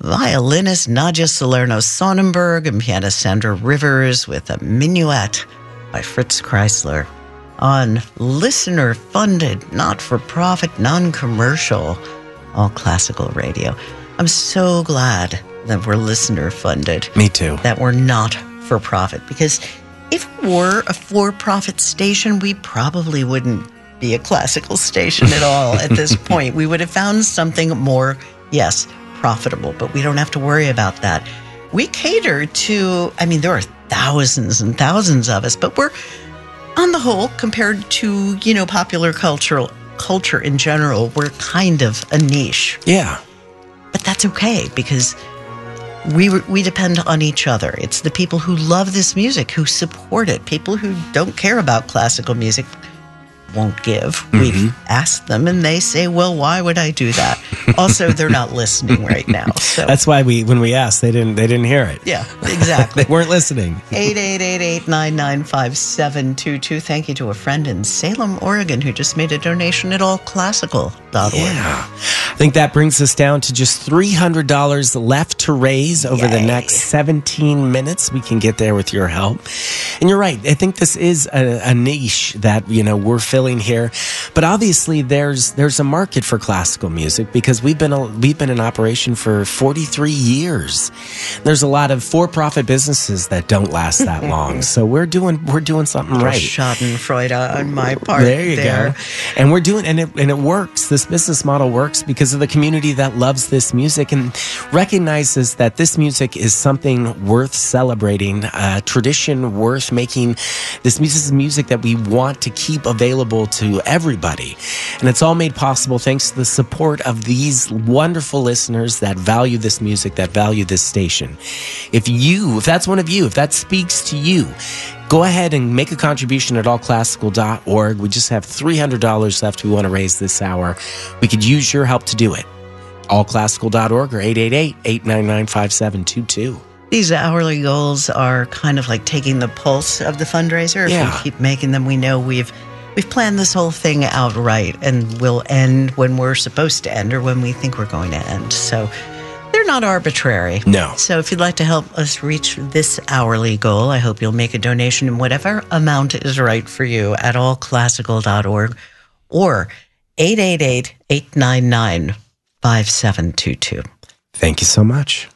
violinist Nadia Salerno-Sonnenberg and pianist Sandra Rivers with a minuet by Fritz Kreisler on listener-funded, not-for-profit, non-commercial, all-classical radio. I'm so glad that we're listener-funded. Me too. That we're not for profit, because if we were a for-profit station, we probably wouldn't be a classical station at all at this point. We would have found something more, yes, profitable, but we don't have to worry about that. We cater to, there are thousands and thousands of us, but we're, on the whole, compared to, popular culture in general, we're kind of a niche. Yeah. But that's okay, because we depend on each other. It's the people who love this music, who support it. People who don't care about classical music won't give. Mm-hmm. We've asked them, and they say, well, why would I do that? Also, they're not listening right now. So that's why when we asked, they didn't hear it. Yeah, exactly. They weren't listening. 888-899-5722. Thank you to a friend in Salem, Oregon, who just made a donation at allclassical.org. Yeah. I think that brings us down to just $300 left to raise over the next 17 minutes. We can get there with your help. And you're right. I think this is a niche that, we're filling here. But obviously there's a market for classical music, because we've been in operation for 43 years. There's a lot of for-profit businesses that don't last that long. So we're doing something right. Schadenfreude on my part. There you go. And we're doing, and it works. This business model works because of the community that loves this music and recognizes that this music is something worth celebrating, a tradition worth making. This is music that we want to keep available to everybody. And it's all made possible thanks to the support of these wonderful listeners that value this music, that value this station. If that's one of you, if that speaks to you, go ahead and make a contribution at allclassical.org. We just have $300 left we want to raise this hour. We could use your help to do it. allclassical.org or 888-899-5722. These hourly goals are kind of like taking the pulse of the fundraiser. If we keep making them, we know we've planned this whole thing out right, and we'll end when we're supposed to end or when we think we're going to end. So they're not arbitrary. No. So if you'd like to help us reach this hourly goal, I hope you'll make a donation in whatever amount is right for you at allclassical.org or 888-899-5722. Thank you so much.